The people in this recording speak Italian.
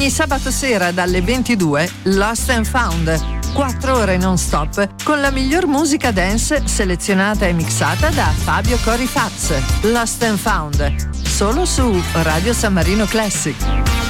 Ogni sabato sera dalle 22 Lost and Found. 4 ore non stop con la miglior musica dance selezionata e mixata da Fabio Corifaz. Lost and Found, solo su Radio San Marino Classic.